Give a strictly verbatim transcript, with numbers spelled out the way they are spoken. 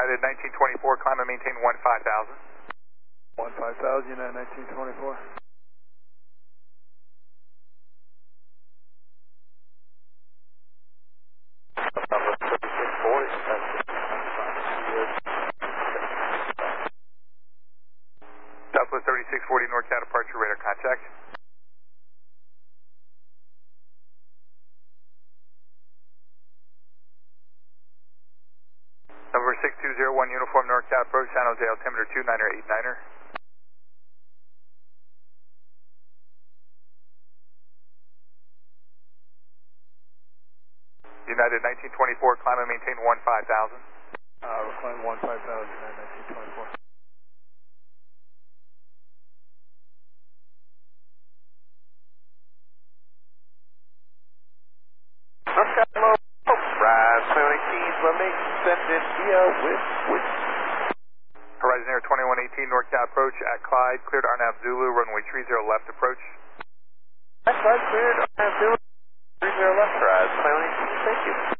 United nineteen twenty-four, climb and maintain one five thousand. one five thousand, United nineteen twenty-four. Southwest thirty-six forty, NorCal departure, radar contact. Number six two zero one, uniform NorCal approach, San Jose altimeter two niner eight niner. United nineteen twenty-four, climb and maintain one five thousand. Uh, we're climbing one five thousand, United nineteen twenty-four. NorCal, rise, twenty-one eighteen, runway descended via with, with. Horizon Air twenty-one eighteen, NorCal approach at Clyde, cleared Arnav Zulu, runway three zero left approach. Clyde cleared, Arnav Zulu, three zero left, rise, twenty-one eighteen, thank you.